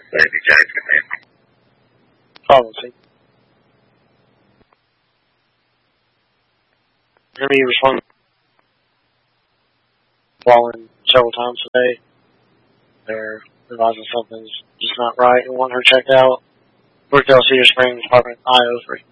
Lady Jackson, man. Policy. He responded calling several times today. They're realizing something's just not right and want her checked out. Brookdale Cedar Springs, apartment I-03.